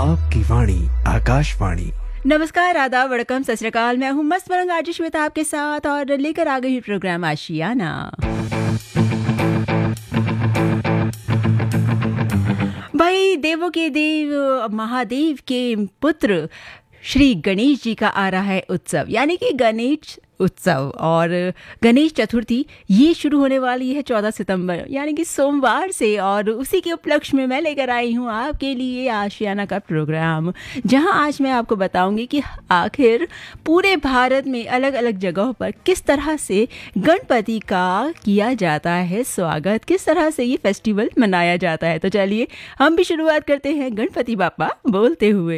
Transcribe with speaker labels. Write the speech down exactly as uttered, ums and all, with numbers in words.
Speaker 1: आपकी वाणी आकाशवाणी।
Speaker 2: नमस्कार, आदाब, वड़कम, सत श्री अकाल। मैं हूँ मस्त मलंग आरजे श्वेता आपके साथ और लेकर आ गई हूँ प्रोग्राम आशियाना। भाई, देवों के देव महादेव के पुत्र श्री गणेश जी का आ रहा है उत्सव, यानी कि गणेश उत्सव। और गणेश चतुर्थी ये शुरू होने वाली है चौदह सितंबर, यानी कि सोमवार से। और उसी के उपलक्ष्य में मैं लेकर आई हूँ आपके लिए आशियाना का प्रोग्राम, जहां आज मैं आपको बताऊंगी कि आखिर पूरे भारत में अलग अलग जगहों पर किस तरह से गणपति का किया जाता है स्वागत, किस तरह से ये फेस्टिवल मनाया जाता है। तो चलिए हम भी शुरुआत करते हैं गणपति बाप्पा बोलते हुए।